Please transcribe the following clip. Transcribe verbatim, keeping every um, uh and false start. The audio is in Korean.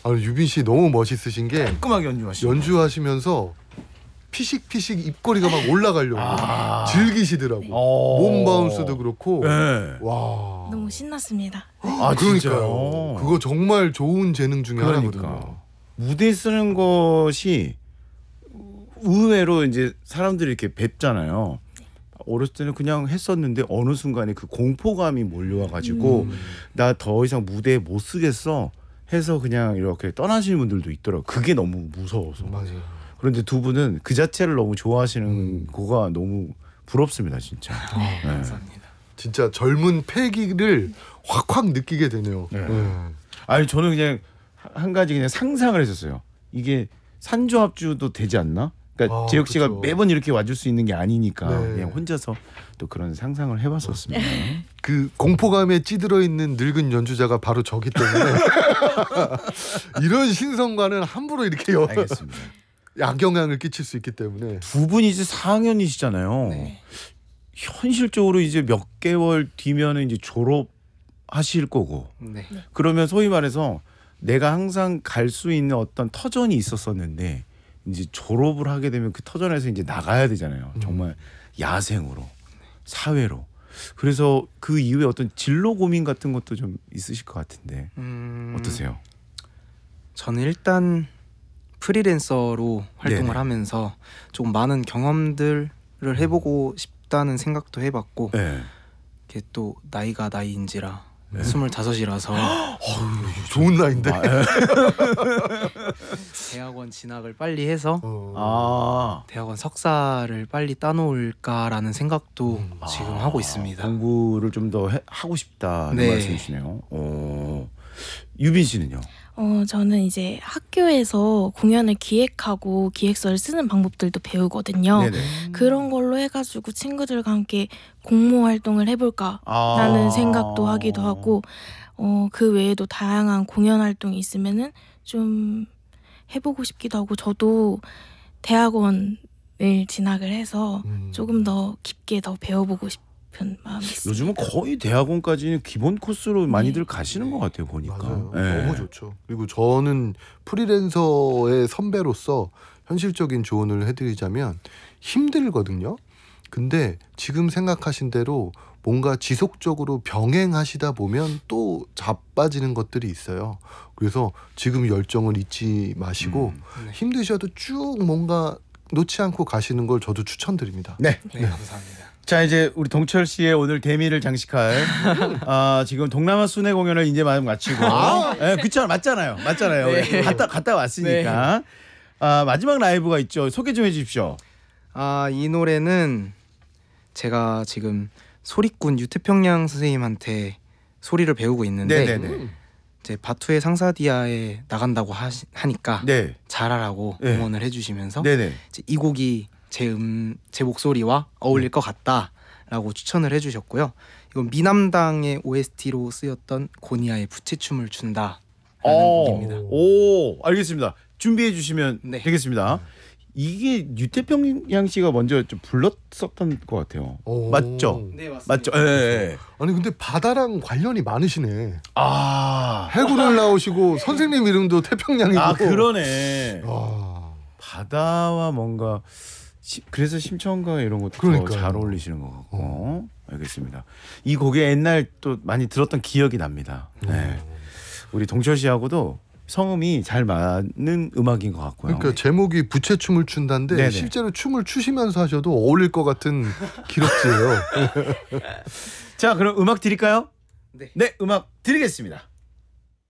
아, 유빈 씨 너무 멋있으신 게 깔끔하게 연주하시죠. 연주하시면서 피식피식 입꼬리가 막 올라가려고 아. 즐기시더라고. 어. 몸 바운스도 그렇고. 네. 와. 너무 신났습니다. 아, 그러니까요. 진짜요? 그거 정말 좋은 재능 중에 그러니까. 하나거든요. 무대 쓰는 것이 의외로 이제 사람들이 이렇게 뵙잖아요. 어렸을 때는 그냥 했었는데 어느 순간에 그 공포감이 몰려와가지고 음. 나 더 이상 무대에 못 쓰겠어 해서 그냥 이렇게 떠나시는 분들도 있더라고요. 그게 너무 무서워서. 맞아요. 그런데 두 분은 그 자체를 너무 좋아하시는 음. 거가 너무 부럽습니다, 진짜. 네. 감사합니다. 진짜 젊은 패기를 확확 느끼게 되네요. 네. 네. 아니 저는 그냥 한 가지 그냥 상상을 했었어요. 이게 산조합주도 되지 않나? 그러니까 아, 재혁 씨가 그쵸. 매번 이렇게 와줄 수 있는 게 아니니까 네. 그냥 혼자서 또 그런 상상을 해봤었습니다. 그 공포감에 찌들어 있는 늙은 연주자가 바로 저기 때문에 이런 신성과는 함부로 이렇게 여- 알겠습니다. 악영향을 끼칠 수 있기 때문에. 두 분이 이제 사 학년이시잖아요. 네. 현실적으로 이제 몇 개월 뒤면은 이제 졸업하실 거고 네. 그러면 소위 말해서 내가 항상 갈 수 있는 어떤 터전이 있었었는데 이제 졸업을 하게 되면 그 터전에서 이제 나가야 되잖아요. 음. 정말 야생으로 사회로. 그래서 그 이후에 어떤 진로 고민 같은 것도 좀 있으실 것 같은데 음, 어떠세요? 저는 일단 프리랜서로 활동을 네네. 하면서 조금 많은 경험들을 해보고 싶다는 생각도 해봤고 네. 이게 또 나이가 나이인지라 네. 스물다섯이라서 좋은 나이인데. 아, 예. 대학원 진학을 빨리 해서 어. 아, 대학원 석사를 빨리 따놓을까라는 생각도 음. 지금 아, 하고 있습니다. 공부를 좀 더 하고 싶다는 네. 말씀이시네요. 오. 유빈 씨는요? 어, 저는 이제 학교에서 공연을 기획하고 기획서를 쓰는 방법들도 배우거든요. 네네. 그런 걸로 해가지고 친구들과 함께 공모 활동을 해볼까 아. 라는 생각도 하기도 하고 어, 그 외에도 다양한 공연 활동이 있으면은 좀 해보고 싶기도 하고 저도 대학원을 진학을 해서 음. 조금 더 깊게 더 배워보고 싶은 마음이 있습니다. 요즘은 거의 대학원까지는 기본 코스로 많이들 가시는 것 같아요 보니까. 맞아요. 네. 너무 좋죠. 그리고 저는 프리랜서의 선배로서 현실적인 조언을 해드리자면 힘들거든요. 근데 지금 생각하신 대로 뭔가 지속적으로 병행하시다 보면 또 자빠지는 것들이 있어요. 그래서 지금 열정을 잊지 마시고 음. 네. 힘드셔도 쭉 뭔가 놓지 않고 가시는 걸 저도 추천드립니다. 네. 네, 감사합니다. 자 이제 우리 동철 씨의 오늘 대미를 장식할 아 지금 동남아 순회 공연을 이제 마- 마치고 예, 그쵸 맞잖아요 맞잖아요 네. 갔다 갔다 왔으니까 아 마지막 라이브가 있죠 소개 좀 해주십시오. 아, 이 노래는 제가 지금 소리꾼 유태평양 선생님한테 소리를 배우고 있는데 네네네. 이제 바투의 상사디아에 나간다고 하시, 하니까 네. 잘하라고 네. 응원을 해주시면서 네네. 이제 이 곡이 제 음, 제 목소리와 어울릴 것 같다라고 추천을 해주셨고요. 이건 미남당의 오에스티로 쓰였던 고니아의 부채춤을 춘다라는 어, 곡입니다. 오 알겠습니다. 준비해 주시면 네. 되겠습니다. 이게 유태평양 씨가 먼저 좀 불렀었던 것 같아요. 오. 맞죠? 네, 맞습니다. 맞죠? 예. 예. 아니 근데 바다랑 관련이 많으시네. 아, 해군을 나오시고 선생님 이름도 태평양이고. 아 그러네. 와. 바다와 뭔가 시, 그래서 심청가 이런 것도 그러니까요. 잘 어울리시는 것 같고 알겠습니다. 이 곡에 옛날 또 많이 들었던 기억이 납니다. 네. 우리 동철 씨하고도 성음이 잘 맞는 음악인 것 같고요. 그러니까 제목이 부채춤을 춘다인데 네네. 실제로 춤을 추시면서 하셔도 어울릴 것 같은 기럭지예요. 자 그럼 음악 드릴까요? 네. 네 음악 드리겠습니다.